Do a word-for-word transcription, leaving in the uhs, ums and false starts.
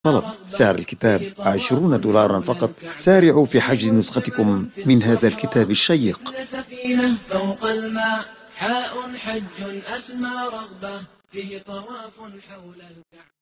طلب. سعر الكتاب عشرون دولارا فقط. سارعوا في حجز نسختكم من هذا الكتاب الشيق. سفينة فوق الماء، حاء حج أسمى رغبة، فيه طواف حول الكعبة.